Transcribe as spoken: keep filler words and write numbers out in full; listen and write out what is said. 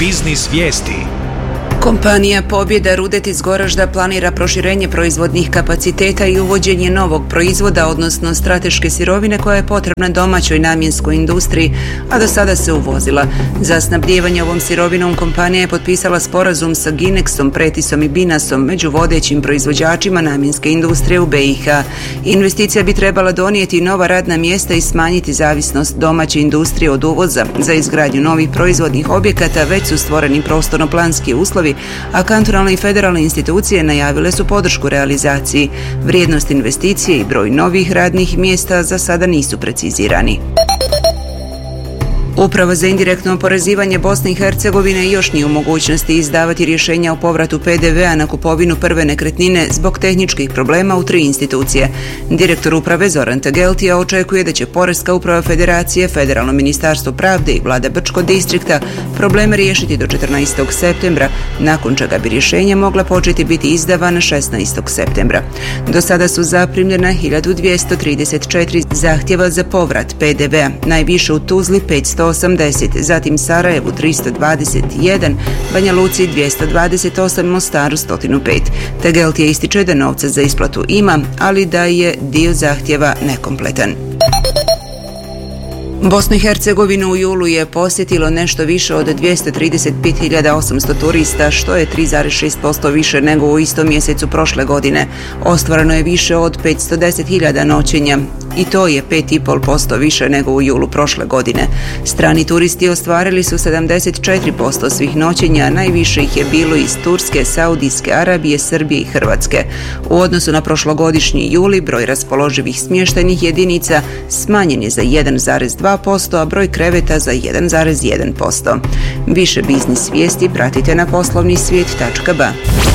Biznis vijesti. Kompanija Pobjeda Rudet iz Goražda planira proširenje proizvodnih kapaciteta i uvođenje novog proizvoda, odnosno strateške sirovine koja je potrebna domaćoj namjenskoj industriji, a do sada se uvozila. Za snabdijevanje ovom sirovinom kompanija je potpisala sporazum sa Ginexom, Pretisom i Binasom, među vodećim proizvođačima namjenske industrije u B i H. Investicija bi trebala donijeti nova radna mjesta i smanjiti zavisnost domaće industrije od uvoza. Za izgradnju novih proizvodnih objekata već su stvoreni prostorno-planski uslovi, a kantonalne i federalne institucije najavile su podršku realizaciji. Vrijednost investicije i broj novih radnih mjesta za sada nisu precizirani. Uprava za indirektno oporezivanje Bosne i Hercegovine još nije u mogućnosti izdavati rješenja o povratu P D V-a na kupovinu prve nekretnine zbog tehničkih problema u tri institucije. Direktor uprave Zoran Tegeltija očekuje da će Poreska uprava Federacije, Federalno ministarstvo pravde i vlada Brčkog distrikta probleme riješiti do četrnaestog septembra, nakon čega bi rješenje mogla početi biti izdavana šesnaestog septembra. Do sada su zaprimljena hiljadu dvjesto trideset četiri zahtjeva za povrat P D V-a, najviše u Tuzli petsto osamdeset, zatim Sarajevu tristo dvadeset jedan, Banja Luci dvjesto dvadeset osam, Mostaru sto pet. Tegeltija ističe da novca za isplatu ima, ali da je dio zahtjeva nekompletan. Bosnu i Hercegovinu u julu je posjetilo nešto više od dvjesto trideset pet hiljada osamsto turista, što je tri zarez šest posto više nego u istom mjesecu prošle godine. Ostvareno je više od petsto deset hiljada noćenja i to je pet zarez pet posto više nego u julu prošle godine. Strani turisti ostvarili su sedamdeset četiri posto svih noćenja, najviše ih je bilo iz Turske, Saudijske Arabije, Srbije i Hrvatske. U odnosu na prošlogodišnji juli broj raspoloživih smještajnih jedinica smanjen je za jedan zarez dva posto, a broj kreveta za jedan zarez jedan posto. Više biznis vijesti pratite na poslovni svijet tačka ba.